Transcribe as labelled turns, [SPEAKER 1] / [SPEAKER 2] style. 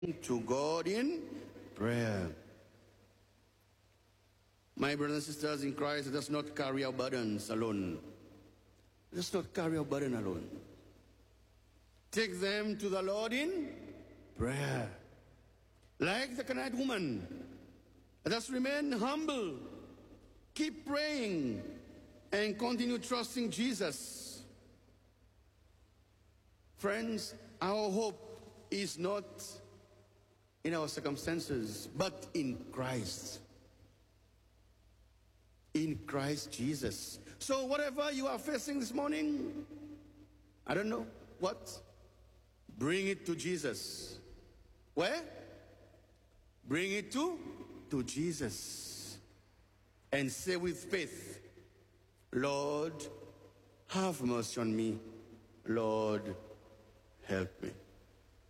[SPEAKER 1] to God in prayer. My brothers and sisters in Christ, let us not carry our burdens alone. Let us not carry our burden alone. Take them to the Lord in prayer. Like the Canaanite woman, let us remain humble, keep praying, and continue trusting Jesus. Friends, our hope is not in our circumstances, but in Christ. In Christ Jesus. So whatever you are facing this morning, I don't know what, bring it to Jesus. Where? Bring it to Jesus. And say with faith, Lord, have mercy on me. Lord, help me.